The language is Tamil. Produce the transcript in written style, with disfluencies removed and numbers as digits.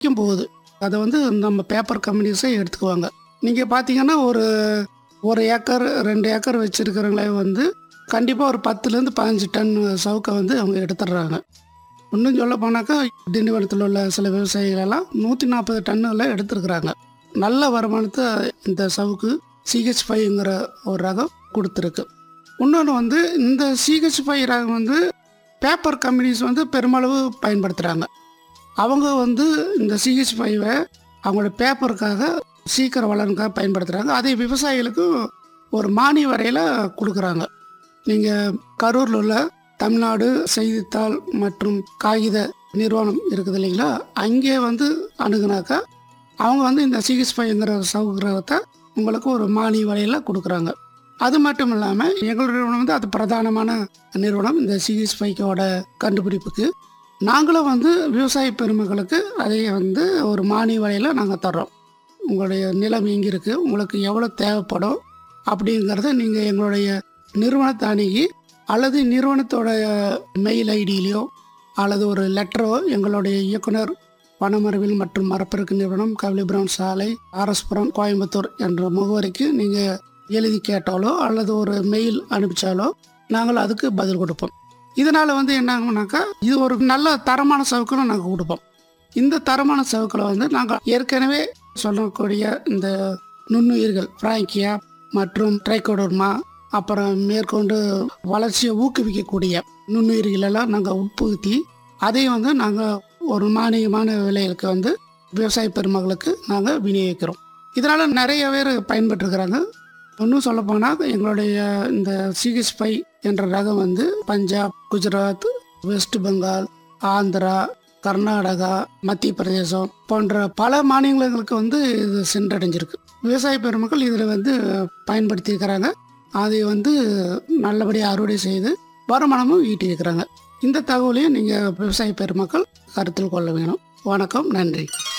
போகுது. அதை நம்ம பேப்பர் கம்பெனிஸே எடுத்துக்குவாங்க. நீங்கள் பார்த்தீங்கன்னா ஒரு ஏக்கர் 2 ஏக்கர் வச்சுருக்கிறவங்களே கண்டிப்பாக ஒரு 10லேருந்து 15 டன் சவுக்கை அவங்க எடுத்துடுறாங்க. இன்னும் சொல்ல போனாக்கா திண்டிவனத்தில் உள்ள சில விவசாயிகளெல்லாம் 140 டன்னுலாம் எடுத்துருக்குறாங்க. நல்ல வருமானத்தை இந்த சவுக்கு CH5ங்கிற ஒரு ரகம் கொடுத்துருக்கு. இன்னொன்று இந்த CH5 ரகம் பேப்பர் கம்பெனிஸ் பெருமளவு பயன்படுத்துகிறாங்க. அவங்க இந்த CH5வை அவங்களோட பேப்பருக்காக சீக்கிரம் வளர்றதுக்காக பயன்படுத்துகிறாங்க. அதே விவசாயிகளுக்கு ஒரு மானிய வரையில் கொடுக்குறாங்க. நீங்கள் கரூரில் உள்ள தமிழ்நாடு செய்தித்தாள் மற்றும் காகித நிறுவனம் இருக்குது இல்லைங்களா, அங்கே அணுகுனாக்கா அவங்க இந்த CH5ங்கிற சவுக்கு ரகத்தை உங்களுக்கு ஒரு மானிய வரையில் கொடுக்குறாங்க. அது மட்டும் இல்லாமல் எங்களுடைய நிறுவனம் அது பிரதானமான நிறுவனம் இந்த CH5க்கோட கண்டுபிடிப்புக்கு. நாங்களும் விவசாய பெருமக்களுக்கு அதை ஒரு மானிய வரையில் நாங்கள் தர்றோம். உங்களுடைய நிலம் எங்கே இருக்குது, உங்களுக்கு எவ்வளோ தேவைப்படும் அப்படிங்கிறத நீங்கள் எங்களுடைய நிறுவனத்தை அணுகி அல்லது நிறுவனத்தோட மெயில் ஐடியிலையோ அல்லது ஒரு லெட்டரோ எங்களுடைய இயக்குனர் வனமரபியல் மற்றும் மரப்பெருக்கு நிறுவனம், கவிலிபுரம் சாலை, ஆர்எஸ்புரம், கோயம்புத்தூர் என்ற முகவரிக்கு நீங்கள் எழுதி கேட்டாலோ அல்லது ஒரு மெயில் அனுப்பிச்சாலோ நாங்கள் அதுக்கு பதில் கொடுப்போம். இதனால் என்ன ஆகுனாக்கா இது ஒரு நல்ல தரமான சவுக்களை நாங்கள் கொடுப்போம். இந்த தரமான சவுக்களை நாங்கள் ஏற்கனவே சொல்லக்கூடிய இந்த நுண்ணுயிர்கள் பிராங்கியா மற்றும் ட்ரைகோடர்மா, அப்புறம் மேற்கொண்டு வளர்ச்சியை ஊக்குவிக்கக்கூடிய நுண்ணுயிர்களெல்லாம் நாங்கள் உட்புகுத்தி அதை நாங்கள் ஒரு மானியமான விலைகளுக்கு விவசாய பெருமக்களுக்கு நாங்கள் விநியோகிக்கிறோம். இதனால் நிறைய பேர் பயன்பெற்றுக்கிறாங்க. இன்னும் சொல்லப்போனால் எங்களுடைய இந்த CH5 என்ற ரகம் பஞ்சாப், குஜராத், வெஸ்ட் பெங்கால், ஆந்திரா, கர்நாடகா, மத்திய பிரதேசம் போன்ற பல மாநிலங்களுக்கு இது சென்றடைஞ்சிருக்கு. விவசாய பெருமக்கள் இதில் பயன்படுத்தியிருக்கிறாங்க. அதை நல்லபடியாக அறுவடை செய்து வருமானமும் ஈட்டியிருக்கிறாங்க. இந்த தகவலையும் நீங்கள் விவசாய பெருமக்கள் கருத்தில் கொள்ள வேணும். வணக்கம், நன்றி.